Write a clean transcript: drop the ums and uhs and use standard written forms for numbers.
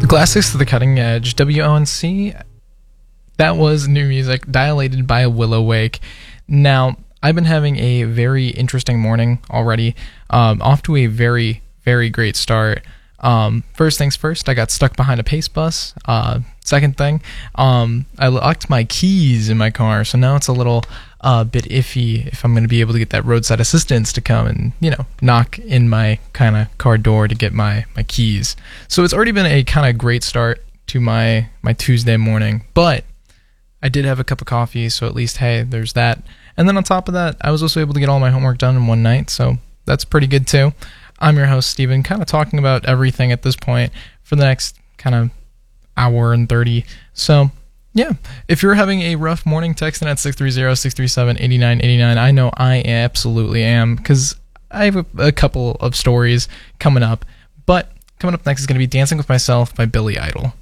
Classics to the Cutting Edge, WONC. That was new music, Dilated by a Willow Wake. Now, I've been having a very interesting morning already, off to a very, very great start. First things first, I got stuck behind a pace bus. Second thing, I locked my keys in my car, so now it's a little bit iffy if I'm going to be able to get that roadside assistance to come and, knock in my kind of car door to get my keys. So it's already been a kind of great start to my Tuesday morning, but I did have a cup of coffee, so at least, hey, there's that. And then on top of that, I was also able to get all my homework done in one night, so that's pretty good too. I'm your host, Steven, kind of talking about everything at this point for the next kind of hour and 30. So, yeah, if you're having a rough morning, text in at 630-637-8989. I know I absolutely am, because I have a couple of stories coming up. But coming up next is going to be Dancing with Myself by Billy Idol.